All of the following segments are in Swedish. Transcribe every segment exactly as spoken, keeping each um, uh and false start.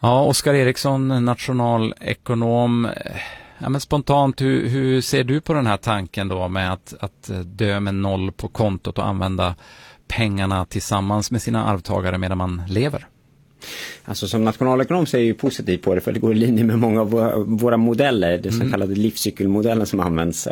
Ja, Oskar Eriksson, nationalekonom. Ja, men spontant, hur, hur ser du på den här tanken då med att, att dö med noll på kontot och använda pengarna tillsammans med sina arvtagare medan man lever? Alltså som nationalekonom så är jag ju positiv på det, för det går i linje med många av våra, våra modeller. Det så mm. kallade livscykelmodellen som används,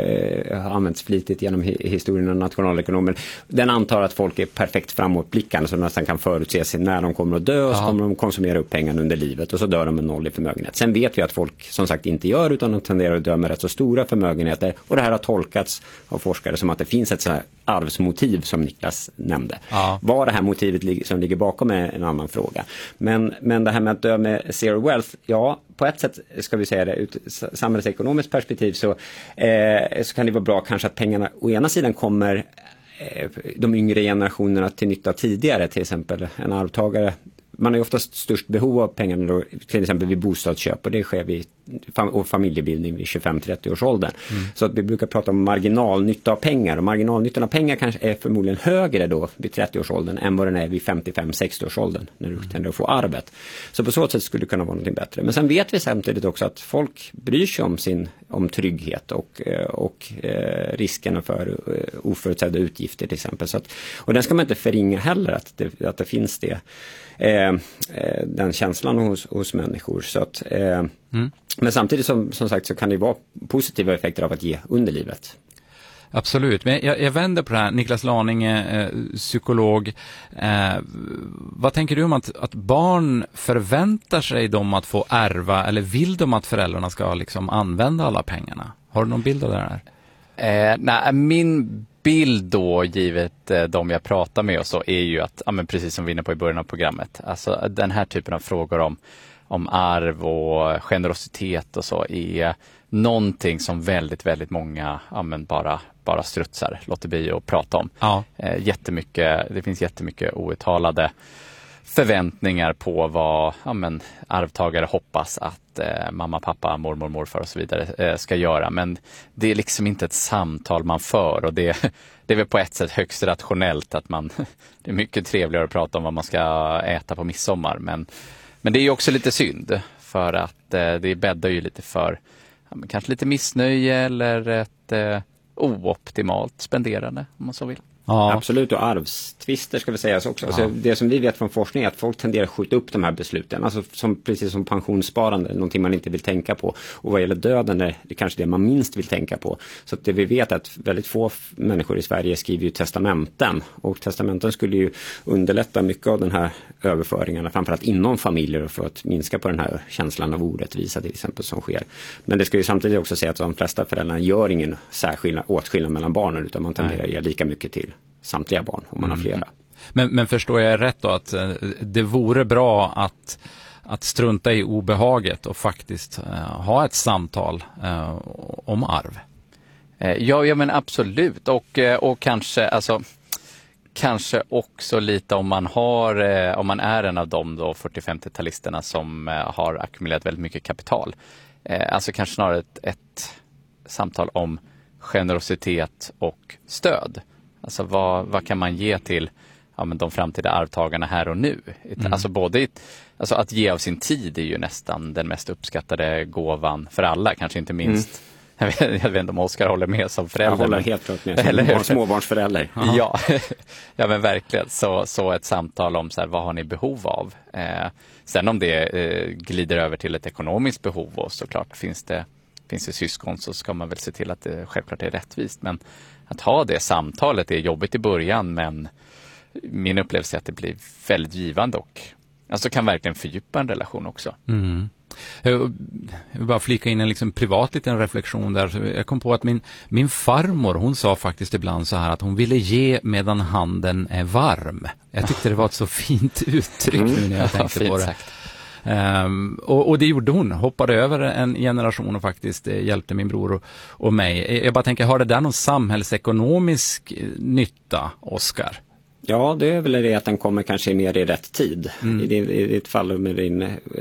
äh, har använts flitigt genom hi- historien av nationalekonomer. Den antar att folk är perfekt framåtblickande, så de nästan kan förutse sig när de kommer att dö, och så kommer de konsumera upp pengarna under livet och så dör de med noll i förmögenhet. Sen vet vi att folk som sagt inte gör, utan de tenderar att dö med rätt så stora förmögenheter, och det här har tolkats av forskare som att det finns ett så här arvsmotiv som Niklas nämnde. Ja. Vad det här motivet som ligger bakom är en annan fråga. Men, men det här med att dö med zero wealth, ja, på ett sätt ska vi säga det, ut samhällsekonomiskt perspektiv så, eh, så kan det vara bra kanske att pengarna å ena sidan kommer eh, de yngre generationerna till nytta tidigare, till exempel en arvtagare. Man har ju oftast störst behov av pengarna då, till exempel vid bostadsköp, och det sker vid och familjebildning vid tjugofem till trettio års åldern. Mm. Så att vi brukar prata om marginalnytta av pengar, och marginalnyttan av pengar kanske är förmodligen högre då vid trettio års åldern än vad den är vid femtiofem till sextio års åldern när du mm. tänder att få arvet. Så på så sätt skulle det kunna vara något bättre. Men sen vet vi samtidigt också att folk bryr sig om sin om trygghet och, och eh, riskerna för eh, oförutsedda utgifter till exempel. Så att, och den ska man inte förringa heller, att det, att det finns det. Eh, eh, den känslan hos, hos människor. Så att, eh, mm. Men samtidigt som, som sagt så kan det vara positiva effekter av att ge under livet. Absolut, men jag, jag vänder på det här. Niklas Laninge, eh, psykolog. Eh, vad tänker du om att, att barn förväntar sig dem att få ärva, eller vill de att föräldrarna ska liksom använda alla pengarna? Har du någon bild av det här? Eh, nej, min bild då, givet eh, de jag pratar med och så, är ju att, ja, men precis som vi är inne på i början av programmet, alltså den här typen av frågor om, om arv och generositet och så är någonting som väldigt, väldigt många, ja, men bara, bara strutsar, låter bli att prata om. Ja. Eh, jättemycket, det finns jättemycket outtalade förväntningar på vad, ja, men, arvtagare hoppas att eh, mamma, pappa, mormor, morfar och så vidare eh, ska göra. Men det är liksom inte ett samtal man för, och det, det är väl på ett sätt högst rationellt att man, det är mycket trevligare att prata om vad man ska äta på midsommar. Men, men det är ju också lite synd, för att eh, det bäddar ju lite för, ja, men kanske lite missnöje eller ett eh, ooptimalt spenderande, om man så vill. Ja. Absolut, och arvstvister ska vi säga också. Ja. Alltså, det som vi vet från forskning är att folk tenderar att skjuta upp de här besluten. Alltså som, precis som pensionssparande, någonting man inte vill tänka på. Och vad gäller döden är det kanske det man minst vill tänka på. Så att det vi vet är att väldigt få f- människor i Sverige skriver ju testamenten. Och testamenten skulle ju underlätta mycket av den här överföringarna, framförallt inom familjer, för att minska på den här känslan av orättvisa till exempel som sker. Men det ska ju samtidigt också säga att de flesta föräldrar gör ingen särskild åtskillnad mellan barnen, utan man tenderar att ge lika mycket till samtliga barn om man har flera. Men, men förstår jag rätt då att eh, det vore bra att, att strunta i obehaget och faktiskt eh, ha ett samtal eh, om arv? Eh, ja, ja, men absolut. Och, och kanske, alltså, kanske också lite om man, har, eh, om man är en av de då fyrtio-femtio-talisterna som eh, har ackumulerat väldigt mycket kapital. Eh, alltså kanske snarare ett, ett samtal om generositet och stöd. Alltså vad, vad kan man ge till, ja, men de framtida arvtagarna här och nu? Mm. Alltså både alltså att ge av sin tid är ju nästan den mest uppskattade gåvan för alla. Kanske inte minst, mm. jag, vet, jag vet inte om Oskar håller med som förälder. Jag håller men, helt klart med, som eller, barn, småbarnsförälder. Ja, ja, men verkligen. Så, så ett samtal om så här, vad har ni behov av? Eh, sen om det eh, glider över till ett ekonomiskt behov, och såklart finns det finns det syskon, så ska man väl se till att det självklart är rättvist. Men att ha det samtalet är jobbigt i början, men min upplevelse är att det blir väldigt givande och alltså kan verkligen fördjupa en relation också. Mm. Jag vill bara flika in en liksom privat liten reflektion där. Jag kom på att min, min farmor, hon sa faktiskt ibland så här att hon ville ge medan handen är varm. Jag tyckte det var ett så fint uttryck nu när jag tänkte på det. Sagt. Um, och, och det gjorde hon, hoppade över en generation och faktiskt eh, hjälpte min bror och, och mig. Jag bara tänker, har det där någon samhällsekonomisk nytta, Oskar? Ja, det är väl det att den kommer kanske mer i rätt tid. Mm. I, i, i ett fall med din